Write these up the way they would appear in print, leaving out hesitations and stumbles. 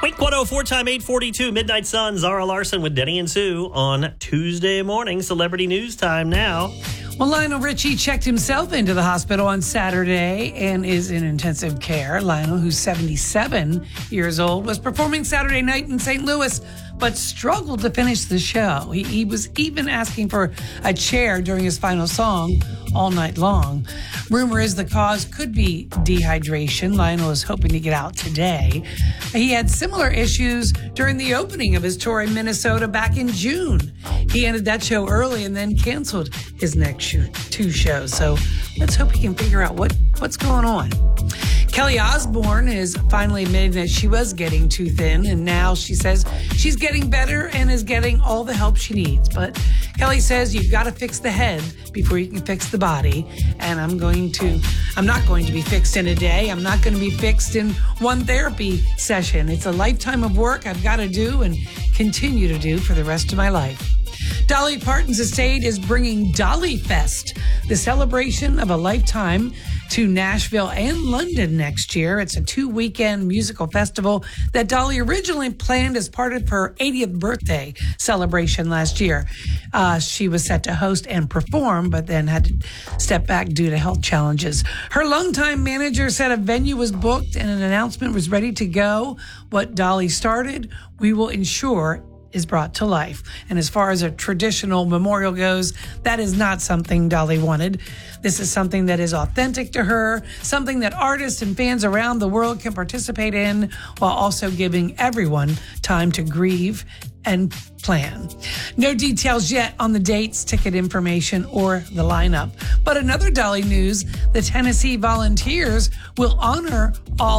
Wink 104 time 842, Midnight Sun, Zara Larson with Denny and Sue on Tuesday morning. Celebrity news time now. Well, Lionel Richie checked himself into the hospital on Saturday and is in intensive care. Lionel, who's 77 years old, was performing Saturday night in St. Louis, but struggled to finish the show. He was even asking for a chair during his final song all night long. Rumor is the cause could be dehydration. Lionel is hoping to get out today. He had similar issues during the opening of his tour in Minnesota back in June. He ended that show early and then canceled his next two shows. So let's hope he can figure out what's going on. Kelly Osbourne is finally admitting that she was getting too thin, and now she says she's getting better and is getting all the help she needs. But Kelly says you've got to fix the head before you can fix the body, and I'm not going to be fixed in a day. I'm not going to be fixed in one therapy session. It's a lifetime of work I've got to do and continue to do for the rest of my life. Dolly Parton's estate is bringing Dolly Fest, the celebration of a lifetime, to Nashville and London next year. It's a 2-weekend musical festival that Dolly originally planned as part of her 80th birthday celebration last year. She was set to host and perform, but then had to step back due to health challenges. Her longtime manager said a venue was booked and an announcement was ready to go. What Dolly started, we will ensure is brought to life. And as far as a traditional memorial goes, that is not something Dolly wanted. This is something that is authentic to her, something that artists and fans around the world can participate in, while also giving everyone time to grieve and plan. No details yet on the dates, ticket information, or the lineup. But another Dolly news, the Tennessee Volunteers will honor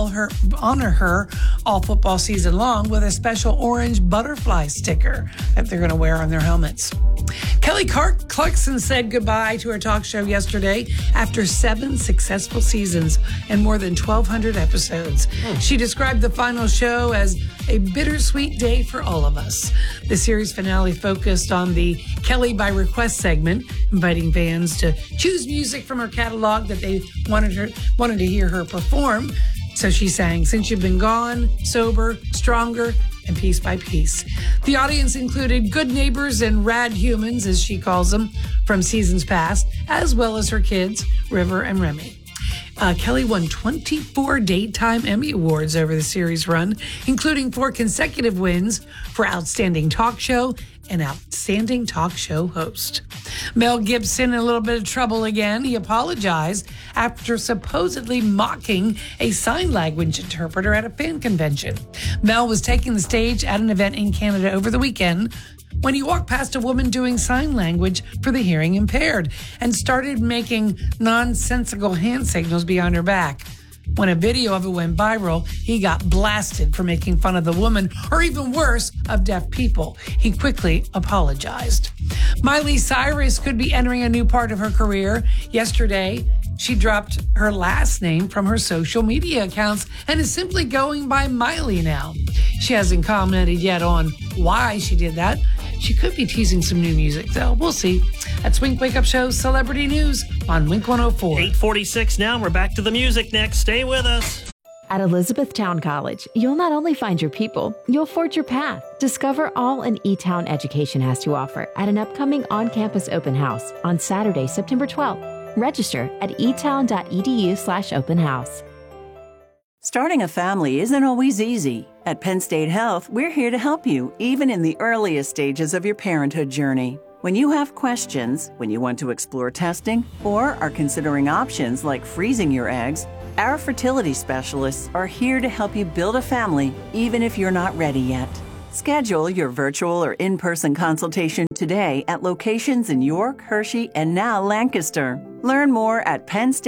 her all football season long with a special orange butterfly sticker that they're going to wear on their helmets. Kelly Clarkson said goodbye to her talk show yesterday after 7 successful seasons and more than 1,200 episodes. She described the final show as a bittersweet day for all of us. The series finale focused on the Kelly by Request segment, inviting fans to choose music from her catalog that they wanted to hear her perform. So she sang Since You've Been Gone, Sober, Stronger, and Piece by Piece. The audience included good neighbors and rad humans, as she calls them, from seasons past, as well as her kids, River and Remy. Kelly won 24 Daytime Emmy Awards over the series run, including 4 consecutive wins for Outstanding Talk Show and Outstanding Talk Show Host. Mel Gibson in a little bit of trouble again. He apologized after supposedly mocking a sign language interpreter at a fan convention. Mel was taking the stage at an event in Canada over the weekend when he walked past a woman doing sign language for the hearing impaired and started making nonsensical hand signals behind her back. When a video of it went viral, he got blasted for making fun of the woman, or even worse, of deaf people. He quickly apologized. Miley Cyrus could be entering a new part of her career. Yesterday, she dropped her last name from her social media accounts and is simply going by Miley now. She hasn't commented yet on why she did that. She could be teasing some new music, though. We'll see. That's Wink Wake Up Show's Celebrity News on Wink 104. 8:46 now. We're back to the music next. Stay with us. At Elizabethtown College, you'll not only find your people, you'll forge your path. Discover all an E-Town education has to offer at an upcoming on-campus open house on Saturday, September 12th. Register at etown.edu/open house. Starting a family isn't always easy. At Penn State Health, we're here to help you, even in the earliest stages of your parenthood journey. When you have questions, when you want to explore testing, or are considering options like freezing your eggs, our fertility specialists are here to help you build a family, even if you're not ready yet. Schedule your virtual or in-person consultation today at locations in York, Hershey, and now Lancaster. Learn more at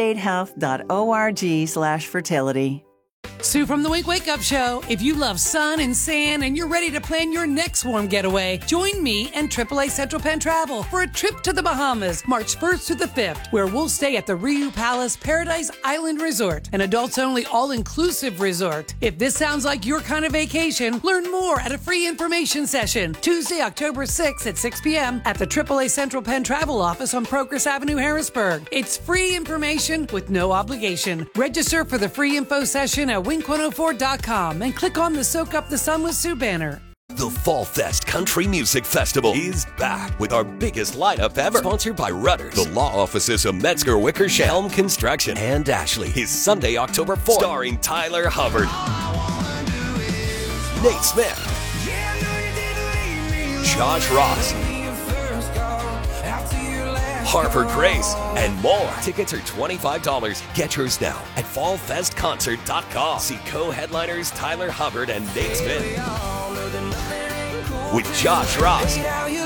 pennstatehealth.org/fertility. Sue from the Wink Wake Up Show. If you love sun and sand and you're ready to plan your next warm getaway, join me and AAA Central Penn Travel for a trip to the Bahamas, March 1st through the 5th, where we'll stay at the Riu Palace Paradise Island Resort, an adults-only all-inclusive resort. If this sounds like your kind of vacation, learn more at a free information session, Tuesday, October 6th at 6 p.m. at the AAA Central Penn Travel Office on Progress Avenue, Harrisburg. It's free information with no obligation. Register for the free info session at wink104.com and click on the Soak Up the Sun with Sue banner. The Fall Fest Country Music Festival is back with our biggest lineup ever. Sponsored by Rudders, the law offices of Metzger Wickersham, Helm Construction, and Ashley. Is Sunday, October 4th. Starring Tyler Hubbard, Nate Smith, Josh Ross, Harper Grace, and more. Tickets are $25. Get yours now at fallfestconcert.com. See co-headliners Tyler Hubbard and Nate Smith with Josh Ross,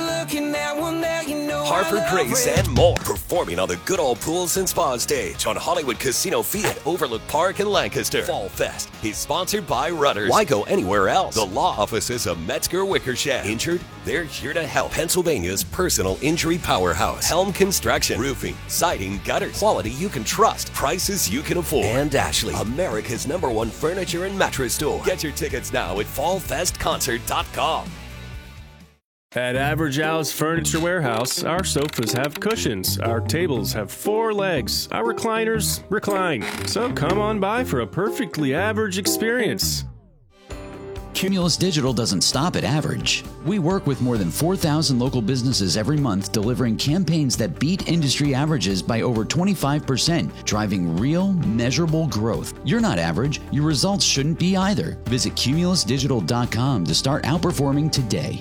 Harper Grace, and more. Performing on the Good Old Pools and Spa stage on Hollywood Casino Field at Overlook Park in Lancaster. Fall Fest is sponsored by Rudders. Why go anywhere else? The law offices of Metzger Wickersham. Injured? They're here to help. Pennsylvania's personal injury powerhouse. Helm Construction. Roofing, siding, gutters. Quality you can trust. Prices you can afford. And Ashley, America's #1 furniture and mattress store. Get your tickets now at fallfestconcert.com. At Average Al's Furniture Warehouse, our sofas have cushions, our tables have 4 legs, our recliners recline. So come on by for a perfectly average experience. Cumulus Digital doesn't stop at average. We work with more than 4,000 local businesses every month, delivering campaigns that beat industry averages by over 25%, driving real, measurable growth. You're not average. Your results shouldn't be either. Visit cumulusdigital.com to start outperforming today.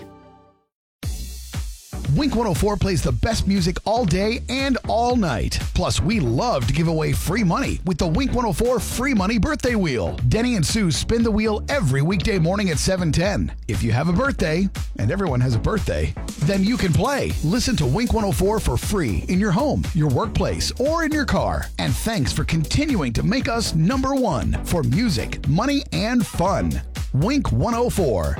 Wink 104 plays the best music all day and all night. Plus, we love to give away free money with the Wink 104 Free Money Birthday Wheel. Denny and Sue spin the wheel every weekday morning at 7:10. If you have a birthday, and everyone has a birthday, then you can play. Listen to Wink 104 for free in your home, your workplace, or in your car. And thanks for continuing to make us #1 for music, money, and fun. Wink 104.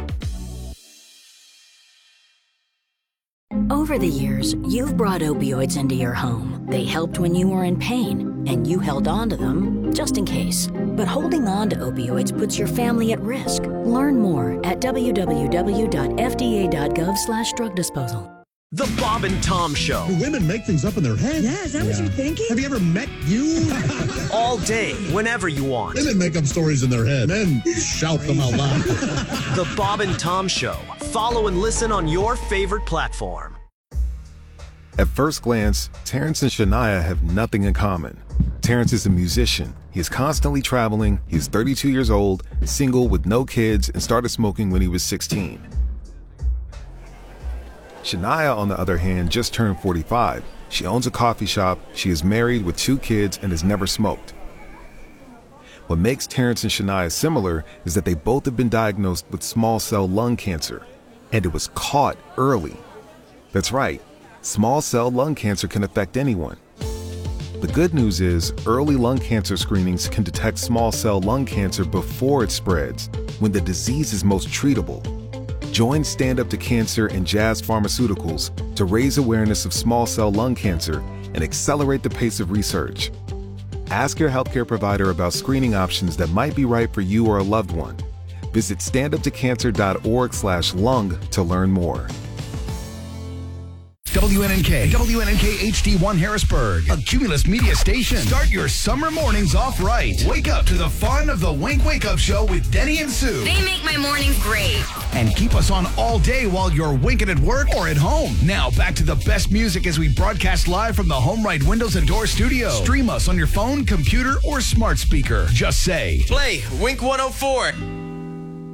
Over the years, you've brought opioids into your home. They helped when you were in pain, and you held on to them just in case. But holding on to opioids puts your family at risk. Learn more at www.fda.gov/drug disposal. The Bob and Tom Show. Do women make things up in their head? Yeah, is that what you're thinking? Have you ever met you? All day, whenever you want. Women make up stories in their head. Men shout them out loud. The Bob and Tom Show. Follow and listen on your favorite platform. At first glance, Terrence and Shania have nothing in common. Terrence is a musician. He is constantly traveling. He is 32 years old, single with no kids, and started smoking when he was 16. Shania, on the other hand, just turned 45. She owns a coffee shop, she is married with 2 kids, and has never smoked. What makes Terrence and Shania similar is that they both have been diagnosed with small cell lung cancer, and it was caught early. That's right, small cell lung cancer can affect anyone. The good news is early lung cancer screenings can detect small cell lung cancer before it spreads, when the disease is most treatable. Join Stand Up to Cancer and Jazz Pharmaceuticals to raise awareness of small cell lung cancer and accelerate the pace of research. Ask your healthcare provider about screening options that might be right for you or a loved one. Visit standuptocancer.org/lung to learn more. WNNK HD1 Harrisburg, a Cumulus media station. Start your summer mornings off right. Wake up to the fun of the Wink Wake Up Show with Denny and Sue. They make my mornings great. And keep us on all day while you're winking at work or at home. Now back to the best music as we broadcast live from the Home Right Windows and Door studio. Stream us on your phone, computer, or smart speaker. Just say, play Wink 104.